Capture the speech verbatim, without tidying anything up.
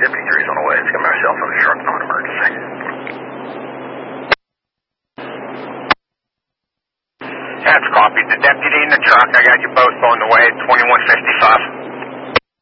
Deputy three's on the way. It's got myself in the truck, non-emergency. That's copied. The deputy in the truck. I got you both on the way at twenty-one fifty-five.